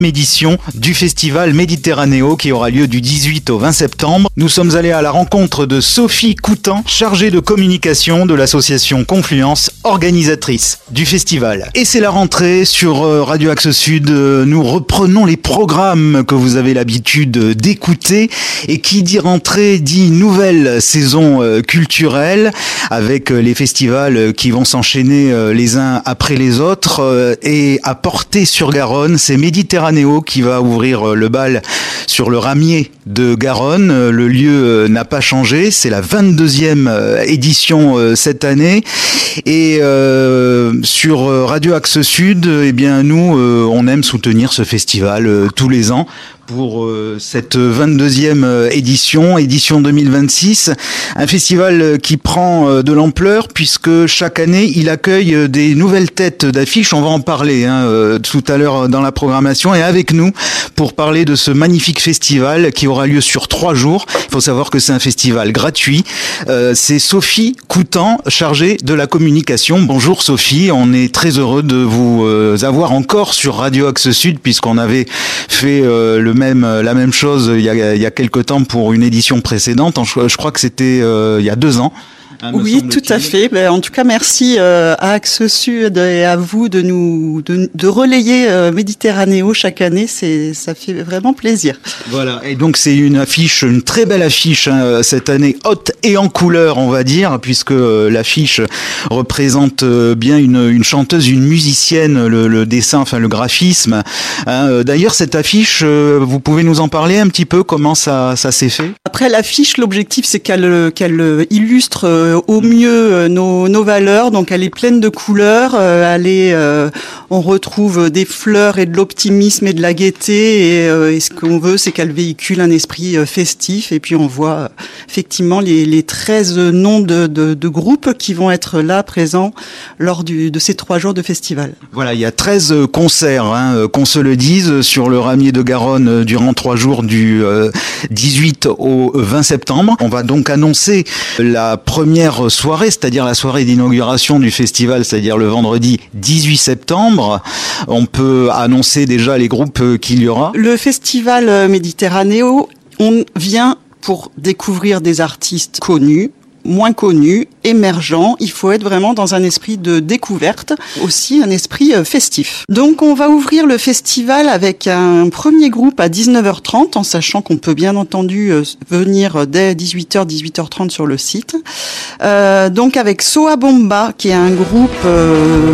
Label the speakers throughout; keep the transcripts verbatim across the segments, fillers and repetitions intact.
Speaker 1: édition du festival Méditerranéo qui aura lieu du dix-huit au vingt septembre. Nous sommes allés à la rencontre de Sophie Coutan, chargée de communication de l'association Confluence, organisatrice du festival. Et c'est la rentrée sur Radio Axe Sud. Nous reprenons les programmes que vous avez l'habitude d'écouter. Et qui dit rentrée dit nouvelle saison culturelle avec les festivals qui vont s'enchaîner les uns après les autres. Et à Portée-sur-Garonne, c'est Méditerranéo qui va ouvrir le bal sur le ramier de Garonne. Le lieu n'a pas changé, c'est la vingt-deuxième édition cette année. Et euh, sur Radio Axe Sud, eh bien nous, euh, on aime soutenir ce festival euh, tous les ans. Pour euh, cette vingt-deuxième édition, édition deux mille vingt-six, un festival qui prend euh, de l'ampleur puisque chaque année il accueille des nouvelles têtes d'affiches. On va en parler hein, euh, tout à l'heure dans la programmation. Et avec nous pour parler de ce magnifique festival qui aura lieu sur trois jours. Il faut savoir que c'est un festival gratuit. Euh, c'est Sophie Coutan, chargée de la communication. Bonjour Sophie, on est très heureux de vous euh, avoir encore sur Radio Axe Sud puisqu'on avait fait euh, le même la même chose il y a il y a quelque temps pour une édition précédente. Je, je crois que c'était euh, il y a deux ans.
Speaker 2: Hein, oui, tout à fait. Ben, en tout cas, merci euh, à Axe Sud et à vous de nous de, de relayer euh, Méditerranéo chaque année. C'est ça fait vraiment plaisir.
Speaker 1: Voilà. Et donc c'est une affiche, une très belle affiche hein, cette année, haute et en couleur, on va dire, puisque euh, l'affiche représente euh, bien une, une chanteuse, une musicienne, le, le dessin, enfin le graphisme. Hein. D'ailleurs, cette affiche, euh, vous pouvez nous en parler un petit peu comment ça ça s'est fait?
Speaker 2: Après l'affiche, l'objectif c'est qu'elle qu'elle illustre euh, au mieux nos, nos valeurs, donc elle est pleine de couleurs, euh, elle est, euh, on retrouve des fleurs et de l'optimisme et de la gaieté et, euh, et ce qu'on veut c'est qu'elle véhicule un esprit euh, festif et puis on voit euh, effectivement les, les treize noms de, de, de groupes qui vont être là présents lors du, de ces trois jours de festival.
Speaker 1: Voilà, il y a treize concerts, hein, qu'on se le dise, sur le ramier de Garonne durant trois jours du euh, dix-huit au vingt septembre. On va donc annoncer la première soirée, c'est-à-dire la soirée d'inauguration du festival, c'est-à-dire le vendredi dix-huit septembre. On peut annoncer déjà les groupes qu'il y aura.
Speaker 2: Le festival Méditerranéo, on vient pour découvrir des artistes connus, moins connus, émergents. Il faut être vraiment dans un esprit de découverte, aussi un esprit festif. Donc on va ouvrir le festival avec un premier groupe à dix-neuf heures trente, en sachant qu'on peut bien entendu venir dès dix-huit heures, dix-huit heures trente sur le site. Euh, donc avec Soa Bomba, qui est un groupe euh,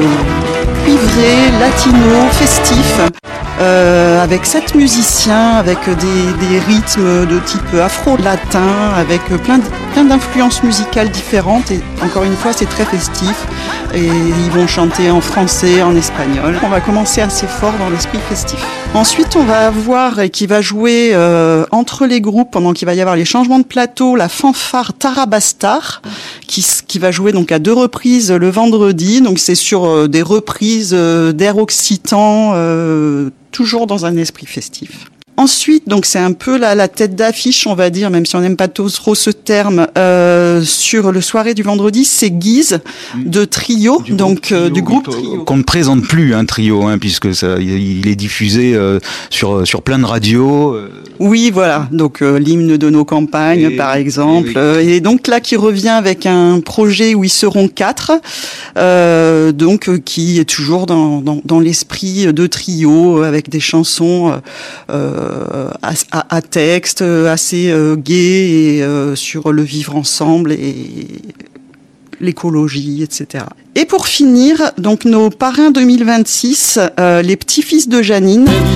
Speaker 2: cuivré, latino, festif, euh, avec sept musiciens, avec des, des rythmes de type afro-latin, avec plein, de, plein d'influences musicales différentes. Et encore une fois, c'est très festif. Et ils vont chanter en français, en espagnol. On va commencer assez fort dans l'esprit festif. Ensuite, on va avoir, et qui va jouer euh, entre les groupes, pendant qu'il va y avoir les changements de plateau, la fanfare Tarabastar, qui, qui va jouer donc à deux reprises le vendredi. Donc c'est sur euh, des reprises euh, d'air occitan, euh, toujours dans un esprit festif. Ensuite, donc c'est un peu la, la tête d'affiche, on va dire, même si on n'aime pas trop ce terme, euh, sur le soirée du vendredi, c'est Guise de Trio, du donc trio, euh, du groupe Trio.
Speaker 1: Qu'on ne présente plus un Trio, hein, puisque ça, il est diffusé euh, sur sur plein de radios. Euh.
Speaker 2: Oui, voilà. Donc euh, l'hymne de nos campagnes, et, par exemple, et, oui. et donc là qui revient avec un projet où ils seront quatre, euh, donc euh, qui est toujours dans dans, dans l'esprit de Trio, avec des chansons. Euh, À, à, à texte assez euh, gai et euh, sur le vivre ensemble et l'écologie, et cetera. Et pour finir, donc nos parrains deux mille vingt-six, euh, les petits-fils de Janine.